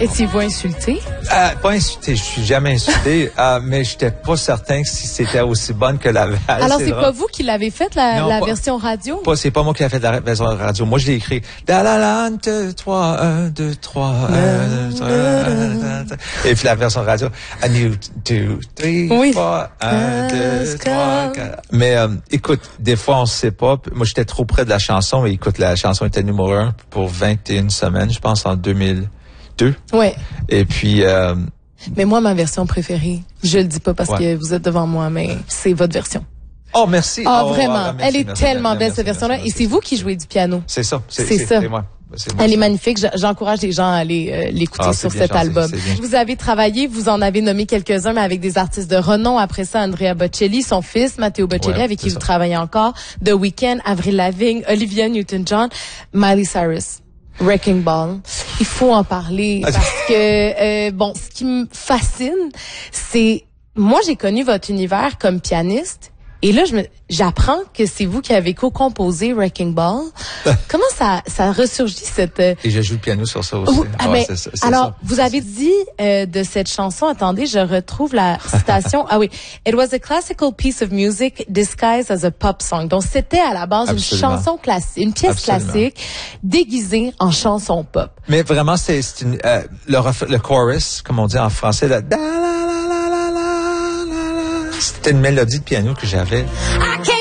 Étiez-vous insulté? Pas insulté, je suis jamais insulté, mais j'étais pas certain que si c'était aussi bonne que la version. Alors, c'est pas vous qui l'avez faite, la version radio? C'est pas moi qui l'ai fait la version radio. Moi, je l'ai écrit. Da la la, 1, 2, 3, 1, 2, 3, 1, 2, 3, 1, 2, et puis la version radio. 1, 2, 3, 1, 2, 3, 4. Mais, écoute, des fois, on sait pas. Moi, j'étais trop près de la chanson, mais écoute, la chanson était numéro 1 pour 21 semaines, je pense, en 2002. Ouais. Et puis, mais moi, ma version préférée, je le dis pas parce que vous êtes devant moi, mais c'est votre version. Oh, merci. Ah, vraiment. Merci, elle est tellement belle, cette version-là. Et c'est vous qui jouez du piano. C'est ça. C'est ça. C'est moi. Elle est magnifique. J'encourage les gens à aller l'écouter sur cet album. Vous avez travaillé, vous en avez nommé quelques-uns, mais avec des artistes de renom. Après ça, Andrea Bocelli, son fils, Matteo Bocelli, avec qui vous travaillez encore. The Weeknd, Avril Lavigne, Olivia Newton-John, Miley Cyrus. Wrecking Ball. Il faut en parler parce que, ce qui me fascine, c'est, moi, j'ai connu votre univers comme pianiste. Et là, j'apprends que c'est vous qui avez co-composé Wrecking Ball. Comment ça ressurgit cette... Et je joue le piano sur ça aussi. Alors, vous avez dit de cette chanson, attendez, je retrouve la citation. Ah oui. It was a classical piece of music disguised as a pop song. Donc, c'était à la base une chanson classique, une pièce classique déguisée en chanson pop. Mais vraiment, c'est le chorus, comme on dit en français, c'était une mélodie de piano que j'avais.